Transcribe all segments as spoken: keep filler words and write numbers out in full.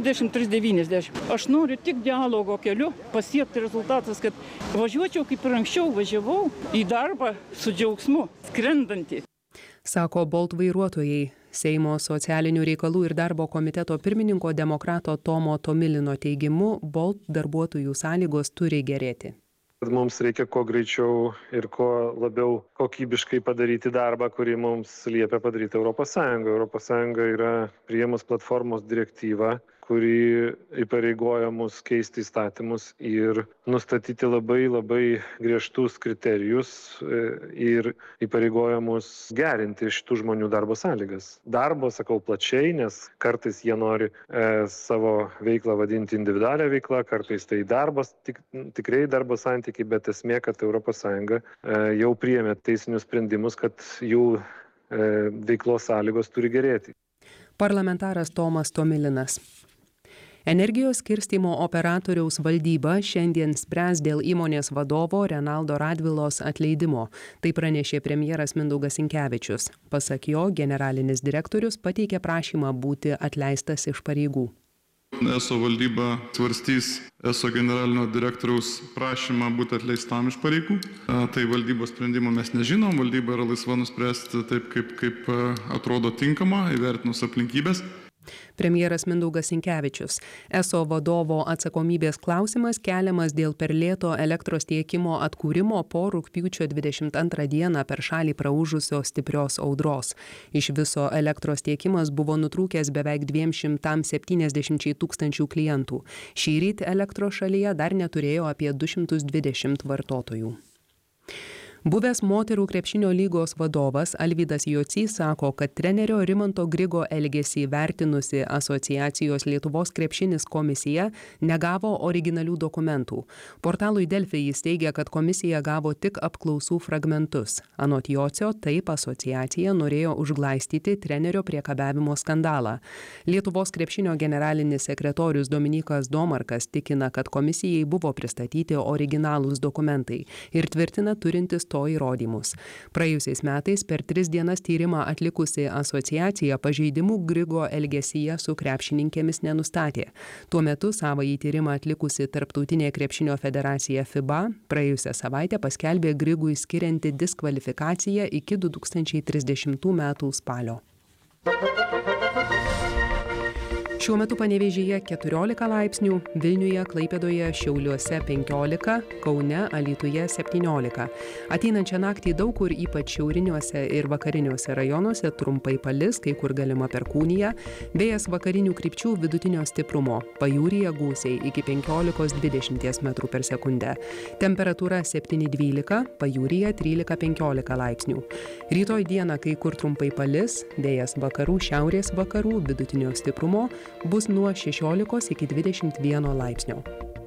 dvidešimt trys devyniasdešimt. Aš noriu tik dialogo keliu pasiekti rezultatas, kad važiuočiau kaip ir anksčiau važiavau į darbą su džiaugsmu, skrendantį. Sako Bolt vairuotojai. Seimo socialinių reikalų ir darbo komiteto pirmininko demokrato Tomo Tomilino teigimu, Bolt darbuotojų sąlygos turi gerėti. Mums reikia kuo greičiau ir kuo labiau kokybiškai padaryti darbą, kurį mums liepia padaryti Europos Sąjunga. Europos Sąjunga yra priėmus platformos direktyvą, kuri įpareigoja mus keisti įstatymus ir nustatyti labai labai griežtus kriterijus ir įpareigoja mus gerinti šitų žmonių darbo sąlygas. Darbo, sakau, plačiai, nes kartais jie nori e, savo veiklą vadinti individualią veiklą, kartais tai darbas, tik, tikrai darbo santykiai, bet esmė, kad Europos Sąjunga e, jau priėmė teisinius sprendimus, kad jų e, veiklos sąlygos turi gerėti. Parlamentaras Tomas Tomilinas. Energijos skirstymo operatoriaus valdyba šiandien spręs dėl įmonės vadovo Renaldo Radvilos atleidimo. Tai pranešė premjeras Mindaugas Sinkevičius. Pasak jo, generalinis direktorius pateikė prašymą būti atleistas iš pareigų. ESO valdyba svarstys ESO generalinio direktoriaus prašymą būti atleistam iš pareigų. Tai valdybos sprendimo mes nežinom, valdyba yra laisva nuspręsti taip, kaip, kaip atrodo tinkama, įvertinus aplinkybės. Premjeras Mindaugas Sinkevičius. ESO vadovo atsakomybės klausimas keliamas dėl per lėto elektros tiekimo atkūrimo po rugpjūčio dvidešimt antrą dieną per šalį praūžusios stiprios audros. Iš viso elektros tiekimas buvo nutrūkęs beveik dviems šimtams septyniasdešimčiai tūkstančių klientų. Šįryt elektros šalyje dar neturėjo apie du šimtus dvidešimt vartotojų. Buvęs moterų krepšinio lygos vadovas Alvydas Jocys sako, kad trenerio Rimanto Grigo elgesį vertinusi asociacijos Lietuvos krepšinis komisija negavo originalių dokumentų. Portalui Delfi jis teigia, kad komisija gavo tik apklausų fragmentus. Anot Jocio, taip asociacija norėjo užglaistyti trenerio priekabiavimo skandalą. Lietuvos krepšinio generalinis sekretorius Dominykas Domarkas tikina, kad komisijai buvo pristatyti originalūs dokumentai ir tvirtina turintis to įrodymus. Praėjusiais metais per tris dienas tyrimą atlikusi asociacija pažeidimų Grigo elgesyje su krepšininkėmis nenustatė. Tuo metu savąjį tyrimą atlikusi Tarptautinė krepšinio federacija FIBA praėjusią savaitę paskelbė Grigui skirianti diskvalifikaciją iki du tūkstančiai trisdešimtų metų spalio. Šiuo metu Panevėžyje keturiolika laipsnių, Vilniuje, Klaipėdoje, Šiauliuose penkiolika, Kaune, Alytuje septyniolika. Ateinančią naktį daug kur, ypač šiauriniuose ir vakariniuose rajonuose, trumpai palis, kai kur galima perkūnija, vėjas vakarinių krypčių vidutinio stiprumo, pajūryje gūsiai iki penkiolikos dvidešimt metrų per sekundę. Temperatūra septyni dvylika, pajūryje trylika penkiolika laipsnių. Rytoj dieną kai kur trumpai palis, vėjas vakarų šiaurės vakarų vidutinio stiprumo, bus nuo šešiolikos iki dvidešimt vieno laipsnio.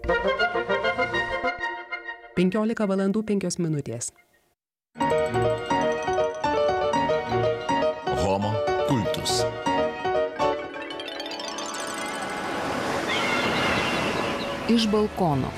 penkiolika valandų penkios minutės. Homo kultus. Iš balkono.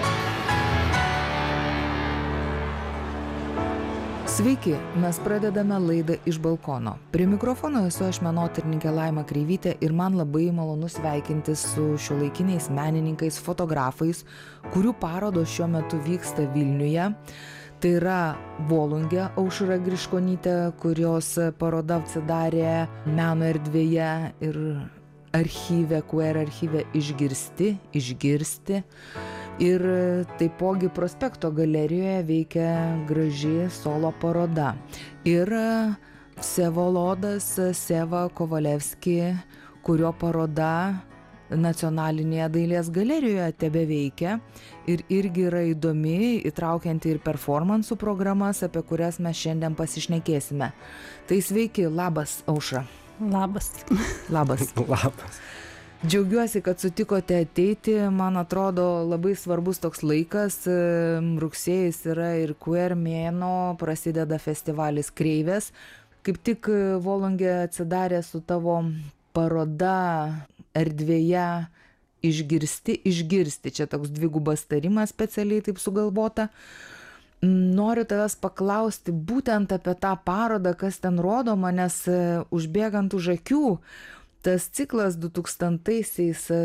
Sveiki, mes pradedame laidą Iš balkono. Prie mikrofono esu aš menotyrininkė Laima Kreivytė ir man labai malonu sveikintis su šiuolaikiniais menininkais, fotografais, kurių parodos šiuo metu vyksta Vilniuje. Tai yra Volungė Aušra Griškonytė, kurios paroda atsidarė Meno erdvėje ir archyve, queer archyve Išgirsti, išgirsti. Ir taipogi Prospekto galerijoje veikia graži solo paroda. Ir Vsevolodas Seva Kovalevski, kurio paroda Nacionalinėje dailės galerijoje tebeveikia ir irgi yra įdomi, įtraukianti ir performansų programas, apie kurias mes šiandien pasišnekėsime. Tai sveiki, labas Aušra. Labas. Labas. Labas. Džiaugiuosi, kad sutikote ateiti, man atrodo labai svarbus toks laikas, rugsėjais yra ir queer mėnuo, prasideda festivalis Kreivės. Kaip tik Volungė atsidarė su tavo paroda erdvėje Išgirsti, išgirsti, čia toks dvigubas tarimas specialiai taip sugalvota. Noriu tavęs paklausti būtent apie tą parodą, kas ten rodoma, nes užbėgant už akių, tas ciklas du tūkstantaisiais